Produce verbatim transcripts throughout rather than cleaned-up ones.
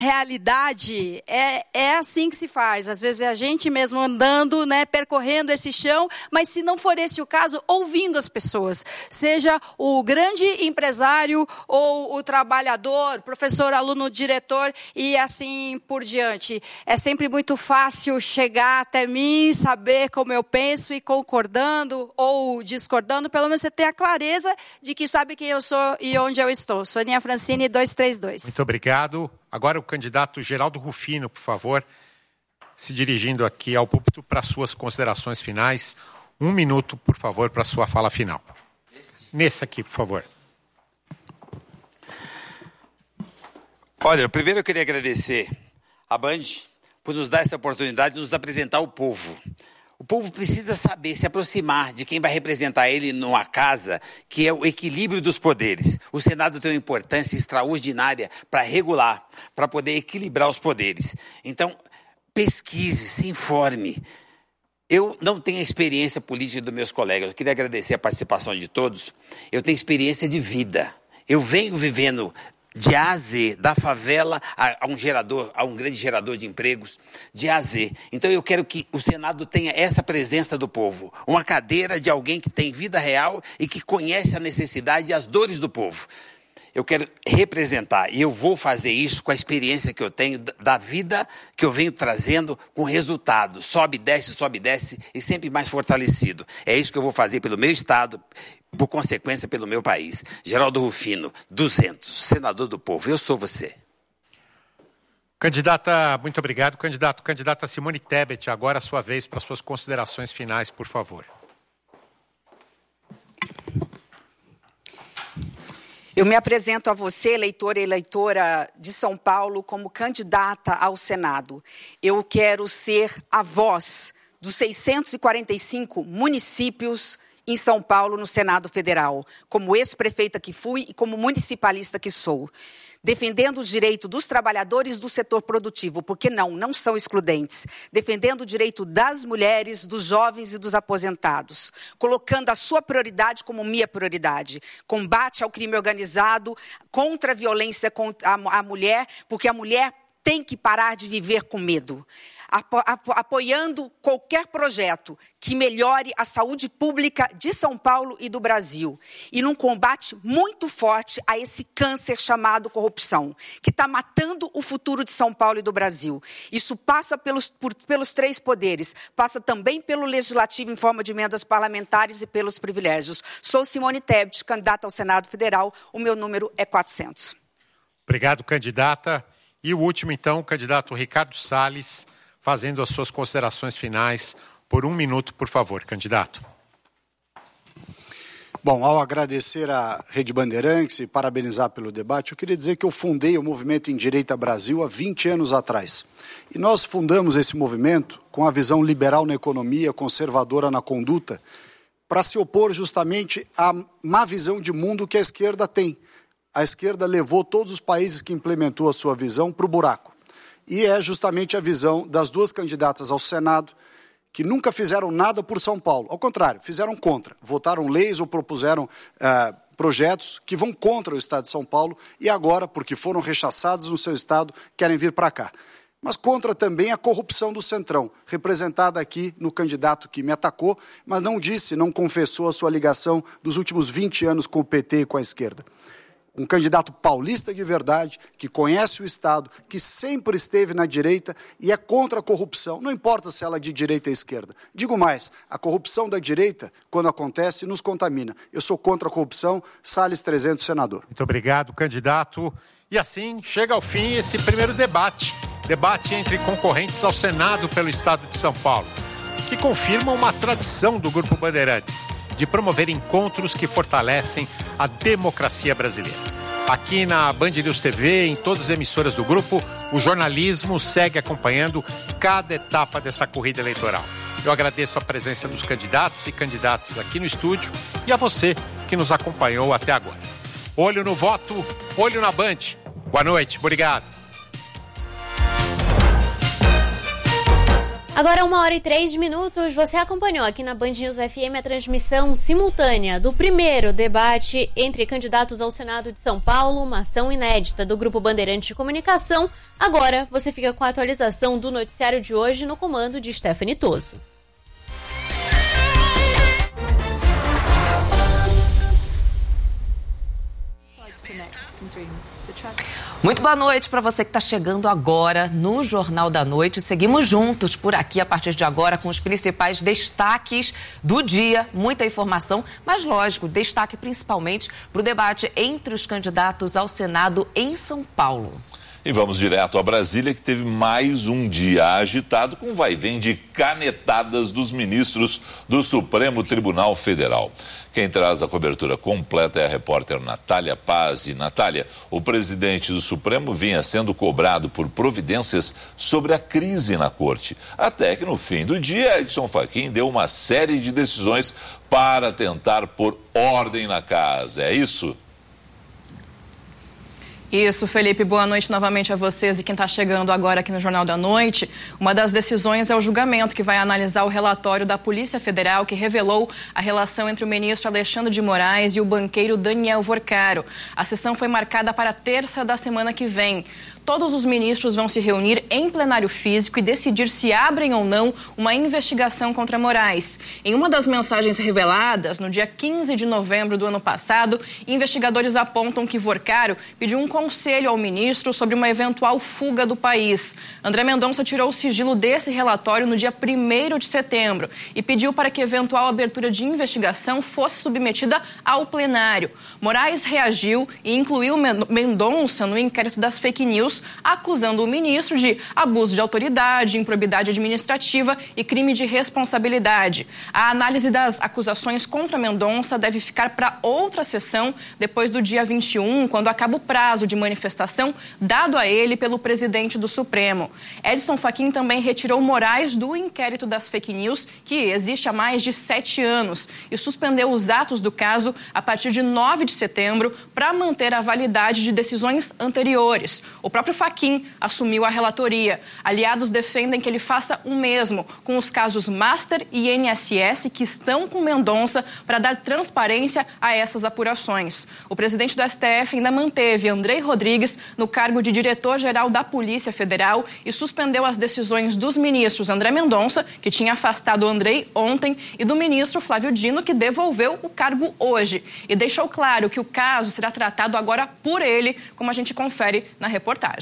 realidade, é, é assim que se faz. Às vezes é a gente mesmo andando, né, percorrendo esse chão, mas se não for esse o caso, ouvindo as pessoas. Seja o grande empresário ou o trabalhador, professor, aluno, diretor e assim por diante. É sempre muito fácil chegar até mim, saber como eu penso e concordando ou discordando, pelo menos você ter a clareza de que sabe quem eu sou e onde eu estou. Soninha Francini, dois três dois. Muito obrigado. Agora o candidato Geraldo Rufino, por favor, se dirigindo aqui ao púlpito para suas considerações finais. Um minuto, por favor, para sua fala final. Nesse aqui, por favor. Olha, primeiro eu queria agradecer a Band por nos dar essa oportunidade de nos apresentar o povo. O povo precisa saber, se aproximar de quem vai representar ele numa casa, que é o equilíbrio dos poderes. O Senado tem uma importância extraordinária para regular, para poder equilibrar os poderes. Então, pesquise, se informe. Eu não tenho a experiência política dos meus colegas. Eu queria agradecer a participação de todos. Eu tenho experiência de vida. Eu venho vivendo de A a Z, da favela a, a um gerador, a um grande gerador de empregos, de A a Z. Então eu quero que o Senado tenha essa presença do povo, uma cadeira de alguém que tem vida real e que conhece a necessidade e as dores do povo. Eu quero representar, e eu vou fazer isso com a experiência que eu tenho da vida que eu venho trazendo com resultado. Sobe, desce, sobe, desce e sempre mais fortalecido. É isso que eu vou fazer pelo meu estado, por consequência pelo meu país. Geraldo Rufino, duzentos, senador do povo. Eu sou você. Candidata, muito obrigado. Candidato, candidata Simone Tebet, agora a sua vez para suas considerações finais, por favor. Eu me apresento a você, eleitora e eleitora de São Paulo, como candidata ao Senado. Eu quero ser a voz dos seiscentos e quarenta e cinco municípios em São Paulo, no Senado Federal, como ex-prefeita que fui e como municipalista que sou. Defendendo o direito dos trabalhadores do setor produtivo, porque não, não são excludentes. Defendendo o direito das mulheres, dos jovens e dos aposentados. Colocando a sua prioridade como minha prioridade. Combate ao crime organizado, contra a violência contra a mulher, porque a mulher tem que parar de viver com medo. Apo- apo- apoiando qualquer projeto que melhore a saúde pública de São Paulo e do Brasil. E num combate muito forte a esse câncer chamado corrupção, que está matando o futuro de São Paulo e do Brasil. Isso passa pelos, por, pelos três poderes, passa também pelo Legislativo em forma de emendas parlamentares e pelos privilégios. Sou Simone Tebet, candidata ao Senado Federal, o meu número é quatrocentos. Obrigado, candidata. E o último, então, o candidato Ricardo Salles, fazendo as suas considerações finais por um minuto, por favor, candidato. Bom, ao agradecer à Rede Bandeirantes e parabenizar pelo debate, eu queria dizer que eu fundei o Movimento em Direita Brasil há vinte anos atrás. E nós fundamos esse movimento com a visão liberal na economia, conservadora na conduta, para se opor justamente à má visão de mundo que a esquerda tem. A esquerda levou todos os países que implementou a sua visão para o buraco. E é justamente a visão das duas candidatas ao Senado, que nunca fizeram nada por São Paulo. Ao contrário, fizeram contra. Votaram leis ou propuseram uh, projetos que vão contra o Estado de São Paulo e agora, porque foram rechaçados no seu Estado, querem vir para cá. Mas contra também a corrupção do Centrão, representada aqui no candidato que me atacou, mas não disse, não confessou a sua ligação dos últimos vinte anos com o P T e com a esquerda. Um candidato paulista de verdade, que conhece o Estado, que sempre esteve na direita e é contra a corrupção, não importa se ela é de direita ou esquerda. Digo mais, a corrupção da direita, quando acontece, nos contamina. Eu sou contra a corrupção, Salles trezentos, senador. Muito obrigado, candidato. E assim chega ao fim esse primeiro debate. Debate entre concorrentes ao Senado pelo Estado de São Paulo, que confirma uma tradição do Grupo Bandeirantes de promover encontros que fortalecem a democracia brasileira. Aqui na Band News T V, em todas as emissoras do grupo, o jornalismo segue acompanhando cada etapa dessa corrida eleitoral. Eu agradeço a presença dos candidatos e candidatas aqui no estúdio e a você que nos acompanhou até agora. Olho no voto, olho na Band. Boa noite, obrigado. Agora, uma hora e três minutos, você acompanhou aqui na Band News F M a transmissão simultânea do primeiro debate entre candidatos ao Senado de São Paulo, uma ação inédita do Grupo Bandeirante de Comunicação. Agora, você fica com a atualização do noticiário de hoje no comando de Stephanie Toso. Muito boa noite para você que está chegando agora no Jornal da Noite. Seguimos juntos por aqui a partir de agora com os principais destaques do dia. Muita informação, mas lógico, destaque principalmente para o debate entre os candidatos ao Senado em São Paulo. E vamos direto a Brasília, que teve mais um dia agitado com vai-vem de canetadas dos ministros do Supremo Tribunal Federal. Quem traz a cobertura completa é a repórter Natália Paz. E, Natália, o presidente do Supremo vinha sendo cobrado por providências sobre a crise na corte. Até que no fim do dia, Edson Fachin deu uma série de decisões para tentar pôr ordem na casa. É isso? Isso, Felipe, boa noite novamente a vocês e quem está chegando agora aqui no Jornal da Noite. Uma das decisões é o julgamento que vai analisar o relatório da Polícia Federal que revelou a relação entre o ministro Alexandre de Moraes e o banqueiro Daniel Vorcaro. A sessão foi marcada para terça da semana que vem. Todos os ministros vão se reunir em plenário físico e decidir se abrem ou não uma investigação contra Moraes. Em uma das mensagens reveladas, no dia quinze de novembro do ano passado, investigadores apontam que Vorcaro pediu um conselho ao ministro sobre uma eventual fuga do país. André Mendonça tirou o sigilo desse relatório no dia primeiro de setembro e pediu para que eventual abertura de investigação fosse submetida ao plenário. Moraes reagiu e incluiu Mendonça no inquérito das fake news, acusando o ministro de abuso de autoridade, improbidade administrativa e crime de responsabilidade. A análise das acusações contra Mendonça deve ficar para outra sessão depois do dia vinte e um, quando acaba o prazo de manifestação dado a ele pelo presidente do Supremo. Edson Fachin também retirou Moraes do inquérito das fake news, que existe há mais de sete anos, e suspendeu os atos do caso a partir de nove de setembro para manter a validade de decisões anteriores. O próprio Fachin assumiu a relatoria. Aliados defendem que ele faça o mesmo com os casos Master e I N S S que estão com Mendonça para dar transparência a essas apurações. O presidente do S T F ainda manteve Andrei Rodrigues no cargo de diretor-geral da Polícia Federal e suspendeu as decisões dos ministros André Mendonça, que tinha afastado Andrei ontem, e do ministro Flávio Dino, que devolveu o cargo hoje. E deixou claro que o caso será tratado agora por ele, como a gente confere na reportagem.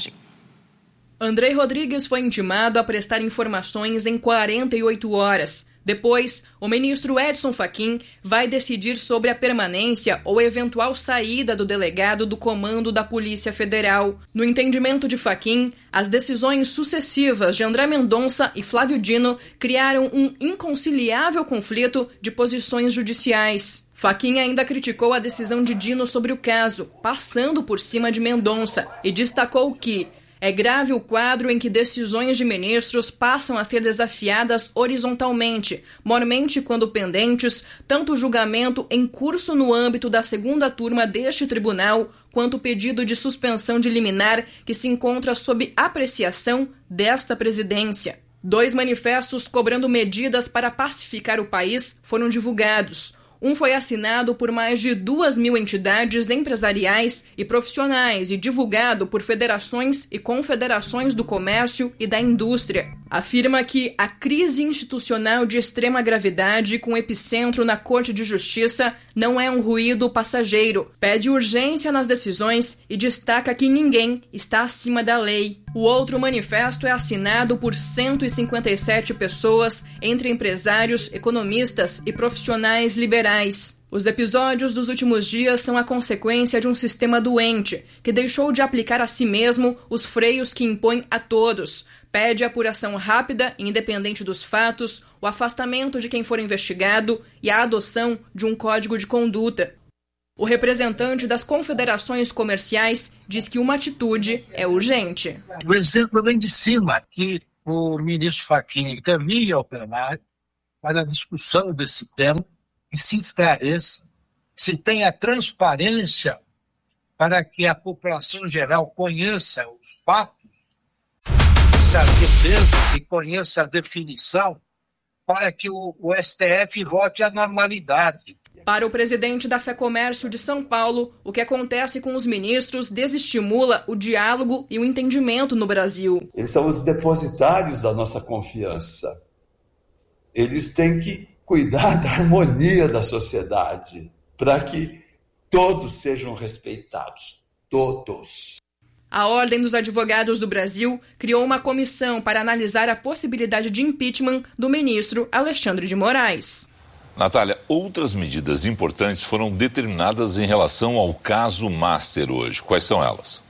Andrei Rodrigues foi intimado a prestar informações em quarenta e oito horas. Depois, o ministro Edson Fachin vai decidir sobre a permanência ou eventual saída do delegado do comando da Polícia Federal. No entendimento de Fachin, as decisões sucessivas de André Mendonça e Flávio Dino criaram um inconciliável conflito de posições judiciais. Fachin ainda criticou a decisão de Dino sobre o caso, passando por cima de Mendonça, e destacou que é grave o quadro em que decisões de ministros passam a ser desafiadas horizontalmente, mormente quando pendentes, tanto o julgamento em curso no âmbito da segunda turma deste tribunal, quanto o pedido de suspensão de liminar que se encontra sob apreciação desta presidência. Dois manifestos cobrando medidas para pacificar o país foram divulgados. Um foi assinado por mais de duas mil entidades empresariais e profissionais e divulgado por federações e confederações do comércio e da indústria. Afirma que a crise institucional de extrema gravidade com epicentro na Corte de Justiça não é um ruído passageiro. Pede urgência nas decisões e destaca que ninguém está acima da lei. O outro manifesto é assinado por cento e cinquenta e sete pessoas, entre empresários, economistas e profissionais liberais. Os episódios dos últimos dias são a consequência de um sistema doente, que deixou de aplicar a si mesmo os freios que impõe a todos. Pede apuração rápida e independente dos fatos, o afastamento de quem for investigado e a adoção de um código de conduta. O representante das confederações comerciais diz que uma atitude é urgente. O exemplo vem de cima, que o ministro Fachin encaminha ao plenário para a discussão desse tema e se esclareça, se tenha transparência para que a população geral conheça os fatos. conheça a defesa e conheça a definição para que o, o S T F volte à normalidade. Para o presidente da FEComércio de São Paulo, o que acontece com os ministros desestimula o diálogo e o entendimento no Brasil. Eles são os depositários da nossa confiança. Eles têm que cuidar da harmonia da sociedade, para que todos sejam respeitados. Todos. A Ordem dos Advogados do Brasil criou uma comissão para analisar a possibilidade de impeachment do ministro Alexandre de Moraes. Natália, outras medidas importantes foram determinadas em relação ao caso Master hoje. Quais são elas?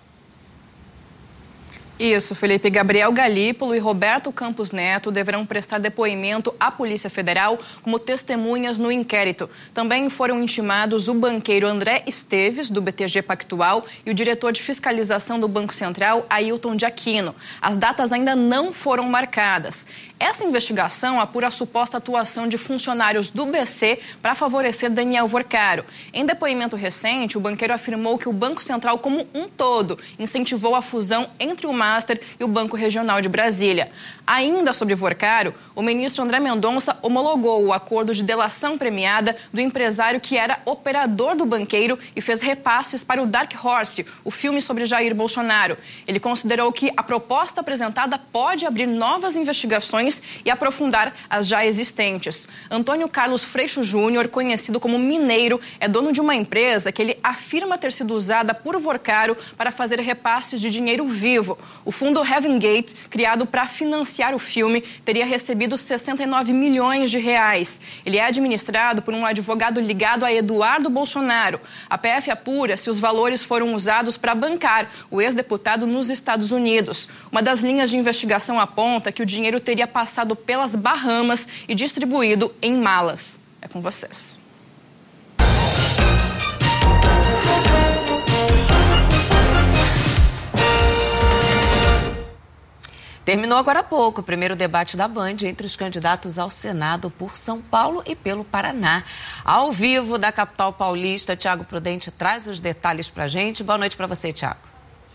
Isso, Felipe. Gabriel Galípolo e Roberto Campos Neto deverão prestar depoimento à Polícia Federal como testemunhas no inquérito. Também foram intimados o banqueiro André Esteves, do B T G Pactual, e o diretor de fiscalização do Banco Central, Ailton de Aquino. As datas ainda não foram marcadas. Essa investigação apura a suposta atuação de funcionários do B C para favorecer Daniel Vorcaro. Em depoimento recente, o banqueiro afirmou que o Banco Central como um todo incentivou a fusão entre o Master e o Banco Regional de Brasília. Ainda sobre Vorcaro, o ministro André Mendonça homologou o acordo de delação premiada do empresário que era operador do banqueiro e fez repasses para o Dark Horse, o filme sobre Jair Bolsonaro. Ele considerou que a proposta apresentada pode abrir novas investigações e aprofundar as já existentes. Antônio Carlos Freixo Júnior, conhecido como Mineiro, é dono de uma empresa que ele afirma ter sido usada por Vorcaro para fazer repasses de dinheiro vivo. O fundo Heaven Gate, criado para financiar o filme, teria recebido sessenta e nove milhões de reais. Ele é administrado por um advogado ligado a Eduardo Bolsonaro. A P F apura se os valores foram usados para bancar o ex-deputado nos Estados Unidos. Uma das linhas de investigação aponta que o dinheiro teria passado pelas Bahamas e distribuído em malas. É com vocês. Terminou agora há pouco o primeiro debate da Band entre os candidatos ao Senado por São Paulo e pelo Paraná. Ao vivo da capital paulista, Tiago Prudente traz os detalhes para a gente. Boa noite para você, Tiago.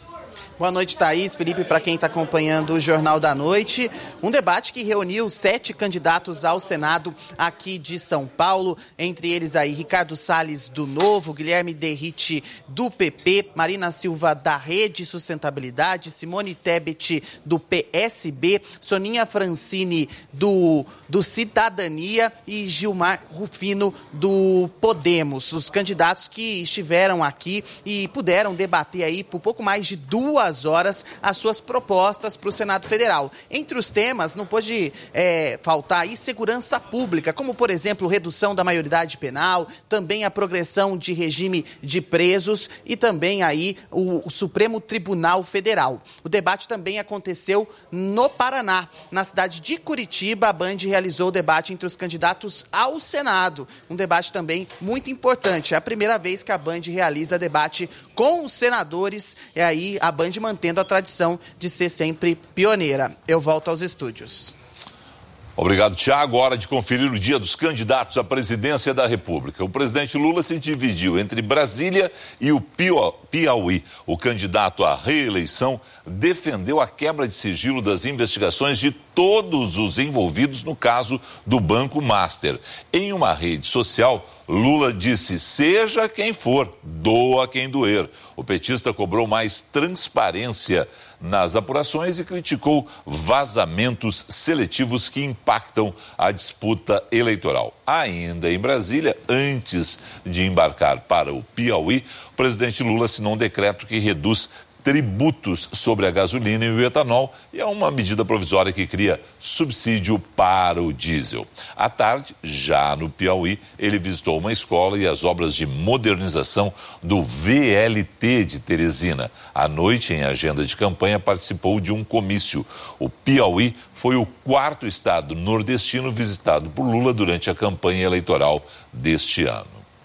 Boa noite, Thaís, Felipe, para quem está acompanhando o Jornal da Noite. Um debate que reuniu sete candidatos ao Senado aqui de São Paulo, entre eles aí Ricardo Salles do Novo, Guilherme Derrite do P P, Marina Silva da Rede Sustentabilidade, Simone Tebet do P S B, Soninha Francini do, do Cidadania e Gilmar Rufino do Podemos. Os candidatos que estiveram aqui e puderam debater aí por pouco mais de duas horas as suas propostas para o Senado Federal. Entre os temas, não pode é, faltar aí segurança pública, como, por exemplo, redução da maioridade penal, também a progressão de regime de presos e também aí o, o Supremo Tribunal Federal. O debate também aconteceu no Paraná. Na cidade de Curitiba, a Band realizou o debate entre os candidatos ao Senado. Um debate também muito importante. É a primeira vez que a Band realiza debate com os senadores, e aí a Band mantendo a tradição de ser sempre pioneira. Eu volto aos estúdios. Obrigado, Tiago. Hora de conferir o dia dos candidatos à presidência da República. O presidente Lula se dividiu entre Brasília e o Piauí. O candidato à reeleição defendeu a quebra de sigilo das investigações de todos os envolvidos no caso do Banco Master. Em uma rede social, Lula disse: seja quem for, doa quem doer. O petista cobrou mais transparência nas apurações e criticou vazamentos seletivos que impactam a disputa eleitoral. Ainda em Brasília, antes de embarcar para o Piauí, o presidente Lula assinou um decreto que reduz tributos sobre a gasolina e o etanol e é uma medida provisória que cria subsídio para o diesel. À tarde, já no Piauí, ele visitou uma escola e as obras de modernização do V L T de Teresina. À noite, em agenda de campanha, participou de um comício. O Piauí foi o quarto estado nordestino visitado por Lula durante a campanha eleitoral deste ano.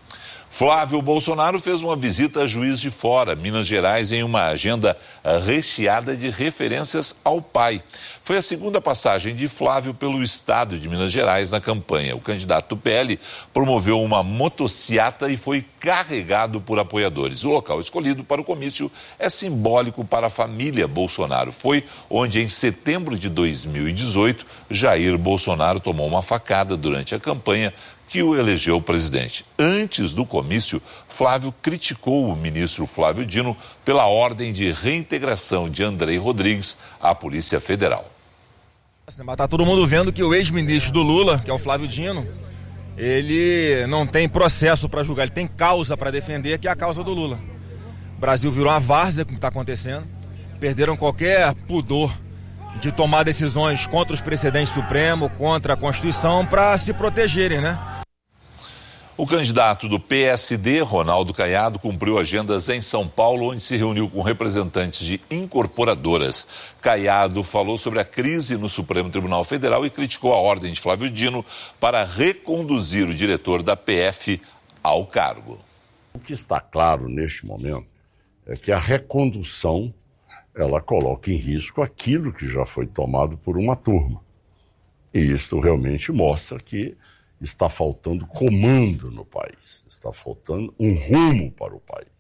Flávio Bolsonaro fez uma visita a Juiz de Fora, Minas Gerais, em uma agenda recheada de referências ao pai. Foi a segunda passagem de Flávio pelo estado de Minas Gerais na campanha. O candidato do P L promoveu uma motociata e foi carregado por apoiadores. O local escolhido para o comício é simbólico para a família Bolsonaro. Foi onde, em setembro de dois mil e dezoito, Jair Bolsonaro tomou uma facada durante a campanha que o elegeu presidente. Antes do comício, Flávio criticou o ministro Flávio Dino pela ordem de reintegração de Andrei Rodrigues à Polícia Federal. Está todo mundo vendo que o ex-ministro do Lula, que é o Flávio Dino, ele não tem processo para julgar, ele tem causa para defender, que é a causa do Lula. O Brasil virou uma várzea com o que está acontecendo, perderam qualquer pudor de tomar decisões contra os precedentes supremos, contra a Constituição, para se protegerem, né? O candidato do P S D, Ronaldo Caiado, cumpriu agendas em São Paulo, onde se reuniu com representantes de incorporadoras. Caiado falou sobre a crise no Supremo Tribunal Federal e criticou a ordem de Flávio Dino para reconduzir o diretor da P F ao cargo. O que está claro neste momento é que a recondução, ela coloca em risco aquilo que já foi tomado por uma turma. E isto realmente mostra que está faltando comando no país, está faltando um rumo para o país.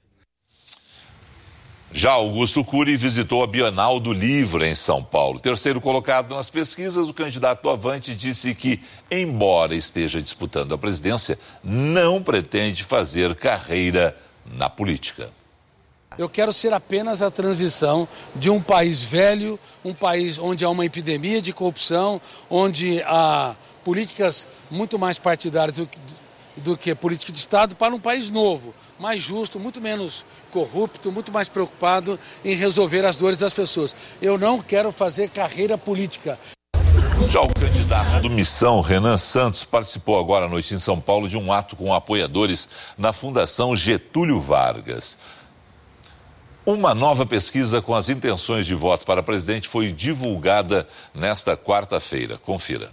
Já Augusto Cury visitou a Bienal do Livro em São Paulo. Terceiro colocado nas pesquisas, o candidato do Avante disse que, embora esteja disputando a presidência, não pretende fazer carreira na política. Eu quero ser apenas a transição de um país velho, um país onde há uma epidemia de corrupção, onde há políticas muito mais partidárias do que, do que política de Estado, para um país novo, mais justo, muito menos corrupto, muito mais preocupado em resolver as dores das pessoas. Eu não quero fazer carreira política. Já o candidato do Missão, Renan Santos, participou agora à noite em São Paulo de um ato com apoiadores na Fundação Getúlio Vargas. Uma nova pesquisa com as intenções de voto para presidente foi divulgada nesta quarta-feira. Confira.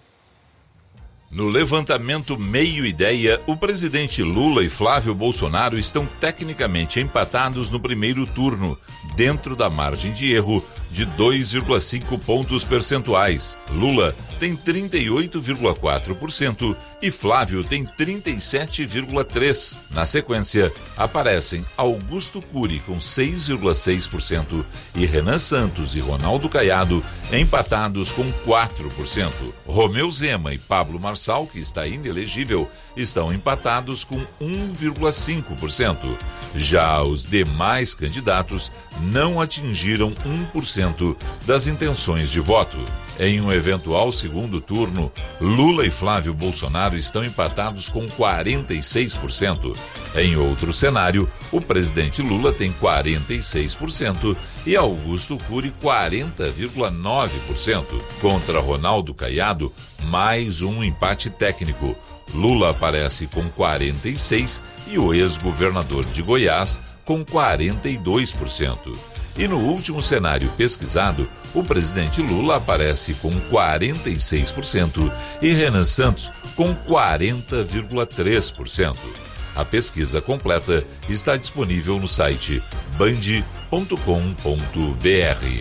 No levantamento Meio Ideia, o presidente Lula e Flávio Bolsonaro estão tecnicamente empatados no primeiro turno, dentro da margem de erro de dois vírgula cinco pontos percentuais. Lula tem trinta e oito vírgula quatro por cento e Flávio tem trinta e sete vírgula três por cento. Na sequência, aparecem Augusto Cury com seis vírgula seis por cento e Renan Santos e Ronaldo Caiado empatados com quatro por cento. Romeu Zema e Pablo Marçal, que está inelegível, estão empatados com um vírgula cinco por cento. Já os demais candidatos não atingiram um por cento das intenções de voto. Em um eventual segundo turno, Lula e Flávio Bolsonaro estão empatados com quarenta e seis por cento. Em outro cenário, o presidente Lula tem quarenta e seis por cento e Augusto Cury quarenta vírgula nove por cento. Contra Ronaldo Caiado, mais um empate técnico. Lula aparece com quarenta e seis por cento e o ex-governador de Goiás com quarenta e dois por cento. E no último cenário pesquisado, o presidente Lula aparece com quarenta e seis por cento e Renan Santos com quarenta vírgula três por cento. A pesquisa completa está disponível no site band ponto com ponto br.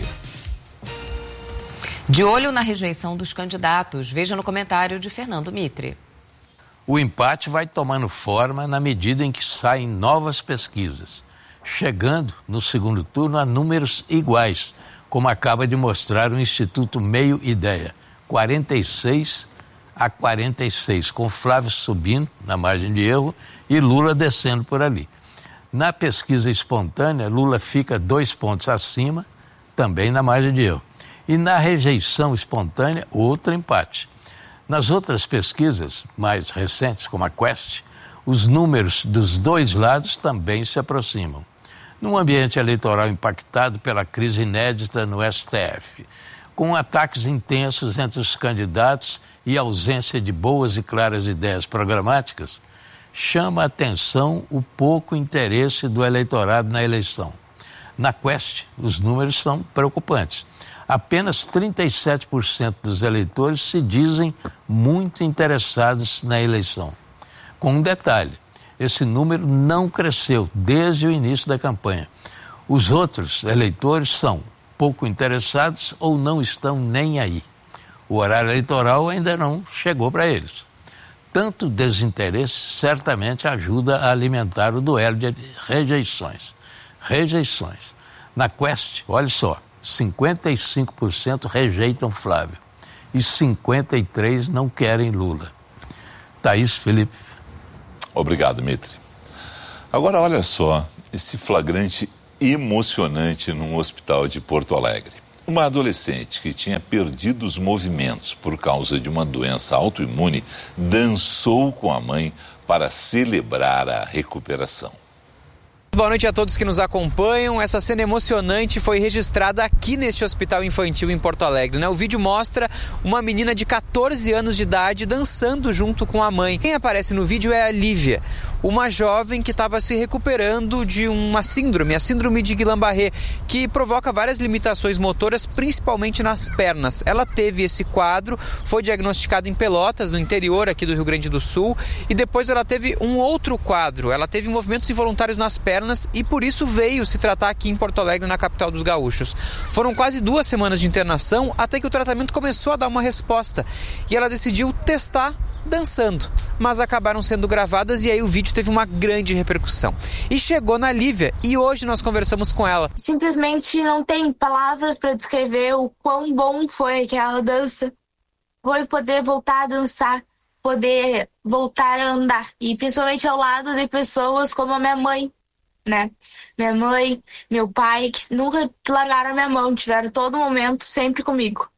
De olho na rejeição dos candidatos, veja no comentário de Fernando Mitre. O empate vai tomando forma na medida em que saem novas pesquisas, chegando no segundo turno a números iguais, como acaba de mostrar o Instituto Meio Ideia, quarenta e seis a quarenta e seis, com Flávio subindo na margem de erro e Lula descendo por ali. Na pesquisa espontânea, Lula fica dois pontos acima, também na margem de erro. E na rejeição espontânea, outro empate. Nas outras pesquisas mais recentes, como a Quest, os números dos dois lados também se aproximam. Num ambiente eleitoral impactado pela crise inédita no S T F, com ataques intensos entre os candidatos e ausência de boas e claras ideias programáticas, chama a atenção o pouco interesse do eleitorado na eleição. Na Quest, os números são preocupantes. Apenas trinta e sete por cento dos eleitores se dizem muito interessados na eleição. Com um detalhe, esse número não cresceu desde o início da campanha. Os outros eleitores são pouco interessados ou não estão nem aí. O horário eleitoral ainda não chegou para eles. Tanto desinteresse certamente ajuda a alimentar o duelo de rejeições. Rejeições. Na Quest, olha só, cinquenta e cinco por cento rejeitam Flávio e cinquenta e três por cento não querem Lula. Thaís Felipe. Obrigado, Mitri. Agora, olha só, esse flagrante emocionante num hospital de Porto Alegre. Uma adolescente que tinha perdido os movimentos por causa de uma doença autoimune dançou com a mãe para celebrar a recuperação. Boa noite a todos que nos acompanham. Essa cena emocionante foi registrada aqui neste hospital infantil em Porto Alegre, né? O vídeo mostra uma menina de quatorze anos de idade dançando junto com a mãe. Quem aparece no vídeo é a Lívia, uma jovem que estava se recuperando de uma síndrome, a síndrome de Guillain-Barré, que provoca várias limitações motoras, principalmente nas pernas. Ela teve esse quadro, foi diagnosticada em Pelotas, no interior aqui do Rio Grande do Sul, e depois ela teve um outro quadro. Ela teve movimentos involuntários nas pernas e por isso veio se tratar aqui em Porto Alegre, na capital dos gaúchos. Foram quase duas semanas de internação até que o tratamento começou a dar uma resposta e ela decidiu testar dançando, mas acabaram sendo gravadas e aí o vídeo teve uma grande repercussão. E chegou na Lívia e hoje nós conversamos com ela. Simplesmente não tem palavras para descrever o quão bom foi aquela dança. Foi poder voltar a dançar, poder voltar a andar e principalmente ao lado de pessoas como a minha mãe, né? Minha mãe, meu pai, que nunca largaram a minha mão, tiveram todo momento sempre comigo.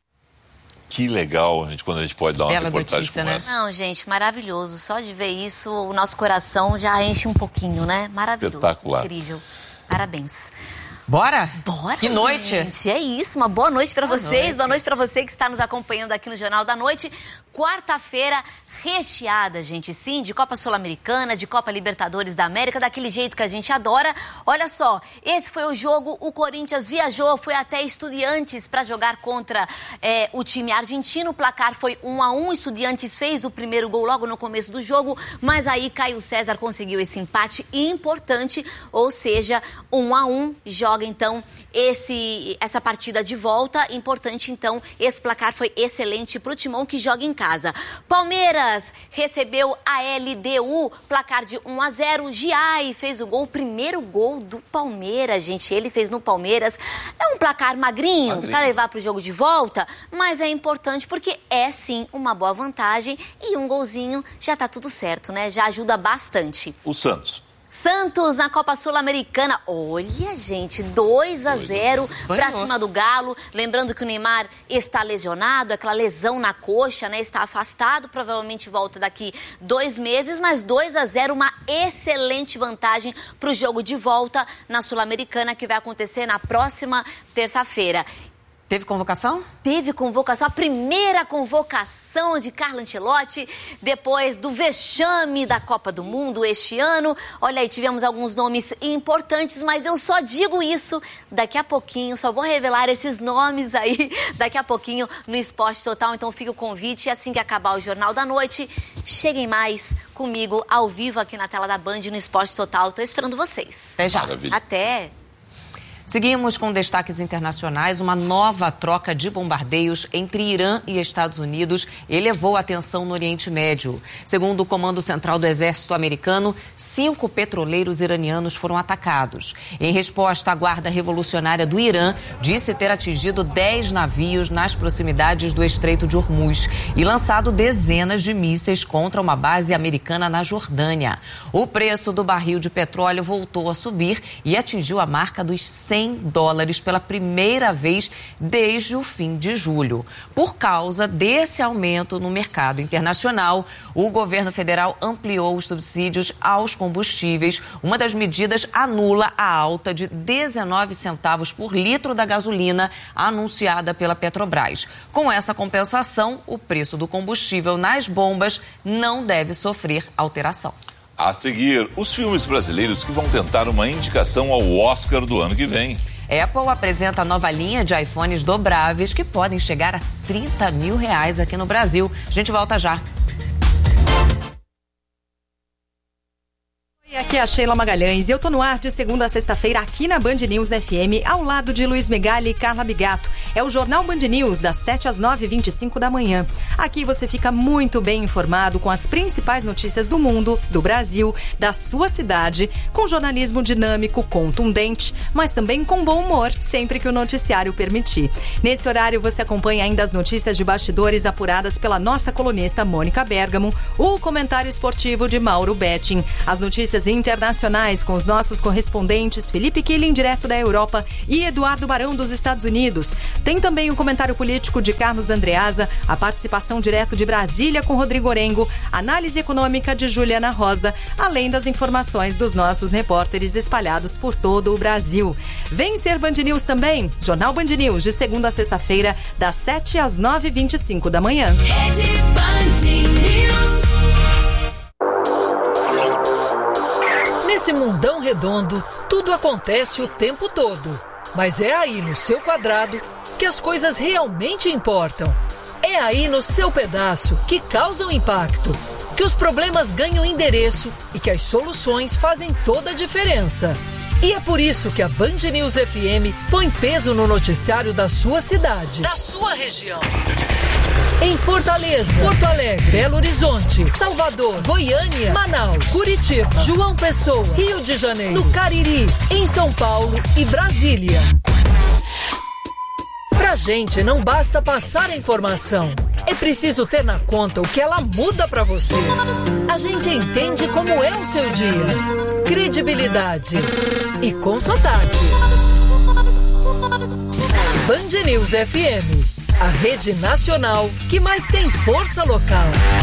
Que legal, a gente, quando a gente pode dar uma Bela reportagem notícia, como né? essa. Não, gente, maravilhoso. Só de ver isso, o nosso coração já enche um pouquinho, né? Maravilhoso. Espetacular. Incrível. Parabéns. Bora? Bora, Que noite. gente. É isso, uma boa noite para vocês. noite. Boa noite para você que está nos acompanhando aqui no Jornal da Noite. Quarta-feira recheada, gente, sim, de Copa Sul-Americana, de Copa Libertadores da América, daquele jeito que a gente adora. Olha só, esse foi o jogo, o Corinthians viajou, foi até Estudiantes para jogar contra é, o time argentino. O placar foi um a um, Estudiantes fez o primeiro gol logo no começo do jogo, mas aí Caio César conseguiu esse empate importante, ou seja, um a um, joga então esse, essa partida de volta. Importante então, esse placar foi excelente para o Timão que joga em casa. Palmeiras recebeu a L D U, placar de um a zero. Giai fez o gol, o primeiro gol do Palmeiras, gente. Ele fez no Palmeiras. É um placar magrinho, magrinho. para levar para o jogo de volta, mas é importante porque é sim uma boa vantagem e um golzinho já tá tudo certo, né? Já ajuda bastante. O Santos. Santos na Copa Sul-Americana. Olha, gente, dois a zero para cima do Galo. Lembrando que o Neymar está lesionado, aquela lesão na coxa, né? Está afastado, provavelmente volta daqui dois meses, mas dois a zero, uma excelente vantagem para o jogo de volta na Sul-Americana que vai acontecer na próxima terça-feira. Teve convocação? Teve convocação, a primeira convocação de Carlo Ancelotti, depois do vexame da Copa do Mundo este ano. Olha aí, tivemos alguns nomes importantes, mas eu só digo isso daqui a pouquinho, só vou revelar esses nomes aí daqui a pouquinho no Esporte Total. Então fica o convite, assim que acabar o Jornal da Noite, cheguem mais comigo ao vivo aqui na tela da Band no Esporte Total. Tô esperando vocês. Até já. Maravilha. Até. Seguimos com destaques internacionais. Uma nova troca de bombardeios entre Irã e Estados Unidos elevou a tensão no Oriente Médio. Segundo o Comando Central do Exército Americano, cinco petroleiros iranianos foram atacados. Em resposta, a Guarda Revolucionária do Irã disse ter atingido dez navios nas proximidades do Estreito de Hormuz e lançado dezenas de mísseis contra uma base americana na Jordânia. O preço do barril de petróleo voltou a subir e atingiu a marca dos cem dólares pela primeira vez desde o fim de julho. Por causa desse aumento no mercado internacional, o governo federal ampliou os subsídios aos combustíveis. Uma das medidas anula a alta de dezenove centavos por litro da gasolina anunciada pela Petrobras. Com essa compensação, o preço do combustível nas bombas não deve sofrer alteração. A seguir, os filmes brasileiros que vão tentar uma indicação ao Oscar do ano que vem. Apple apresenta a nova linha de iPhones dobráveis que podem chegar a trinta mil reais aqui no Brasil. A gente volta já. Aqui é a Sheila Magalhães e eu tô no ar de segunda a sexta-feira aqui na Band News F M, ao lado de Luiz Megali e Carla Bigato. É o Jornal Band News, das sete às nove e vinte e cinco da manhã. Aqui você fica muito bem informado com as principais notícias do mundo, do Brasil, da sua cidade, com jornalismo dinâmico, contundente, mas também com bom humor, sempre que o noticiário permitir. Nesse horário você acompanha ainda as notícias de bastidores apuradas pela nossa colunista Mônica Bergamo, o comentário esportivo de Mauro Betting, as notícias internacionais com os nossos correspondentes Felipe Killing, direto da Europa, e Eduardo Barão, dos Estados Unidos. Tem também o comentário político de Carlos Andreasa, a participação direto de Brasília com Rodrigo Orengo, análise econômica de Juliana Rosa, além das informações dos nossos repórteres espalhados por todo o Brasil. Vem ser Band News também, Jornal Band News, de segunda a sexta-feira, das sete às nove e vinte e cinco da manhã. Rede Band News. Nesse mundão redondo, tudo acontece o tempo todo. Mas é aí no seu quadrado que as coisas realmente importam. É aí no seu pedaço que causam impacto, que os problemas ganham endereço e que as soluções fazem toda a diferença. E é por isso que a Band News F M põe peso no noticiário da sua cidade, da sua região. Em Fortaleza, Porto Alegre, Belo Horizonte, Salvador, Goiânia, Manaus, Curitiba, João Pessoa, Rio de Janeiro, no Cariri, em São Paulo e Brasília. Pra gente não basta passar a informação, é preciso ter na conta o que ela muda pra você. A gente entende como é o seu dia, credibilidade e com sotaque. Band News F M, a rede nacional que mais tem força local.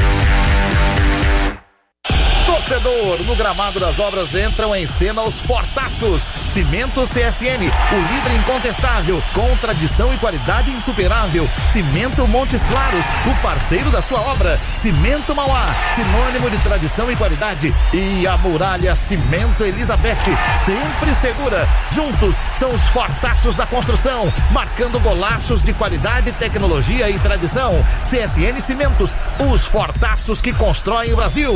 Torcedor, no gramado das obras entram em cena os fortaços. Cimento C S N, o líder incontestável, com tradição e qualidade insuperável. Cimento Montes Claros, o parceiro da sua obra. Cimento Mauá, sinônimo de tradição e qualidade. E a Muralha Cimento Elizabeth, sempre segura. Juntos são os fortaços da construção, marcando golaços de qualidade, tecnologia e tradição. C S N Cimentos, os fortaços que constroem o Brasil.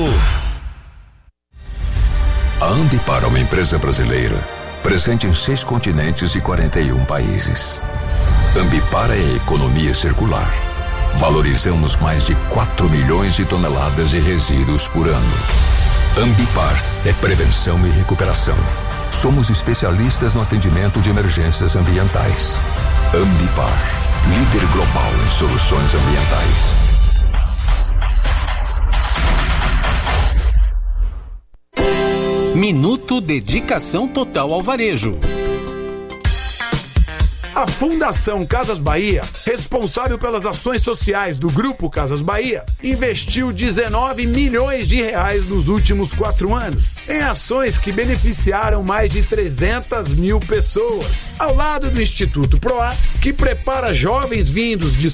A Ambipar é uma empresa brasileira, presente em seis continentes e quarenta e um países. Ambipar é a economia circular. Valorizamos mais de quatro milhões de toneladas de resíduos por ano. Ambipar é prevenção e recuperação. Somos especialistas no atendimento de emergências ambientais. Ambipar, líder global em soluções ambientais. Minuto Dedicação Total ao Varejo. A Fundação Casas Bahia, responsável pelas ações sociais do Grupo Casas Bahia, investiu dezenove milhões de reais nos últimos quatro anos em ações que beneficiaram mais de trezentas mil pessoas, ao lado do Instituto Proar, que prepara jovens vindos de